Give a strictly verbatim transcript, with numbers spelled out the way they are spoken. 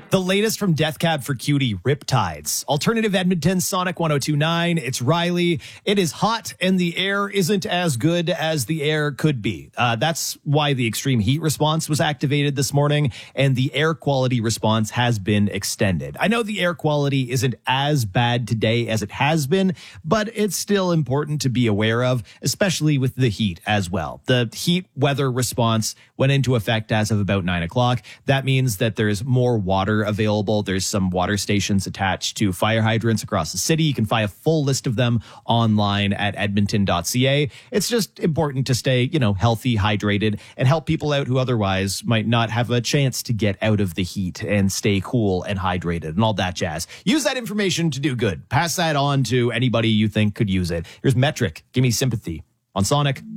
The latest from Death Cab for Cutie, Riptides. Alternative Edmonton, Sonic one oh two point nine. It's Riley. It is hot and the air isn't as good as the air could be. Uh, that's why the extreme heat response was activated this morning and the air quality response has been extended. I know the air quality isn't as bad today as it has been, but it's still important to be aware of, especially with the heat as well. The heat weather response went into effect as of about nine o'clock. That means that there's more water available. There's some water stations attached to fire hydrants across the city. You can find a full list of them online at edmonton dot c a. It's just important to stay, you know, healthy, hydrated, and help people out who otherwise might not have a chance to get out of the heat and stay cool and hydrated and all that jazz. Use that information to do good. Pass that on to anybody you think could use it. Here's Metric. Give me sympathy on Sonic.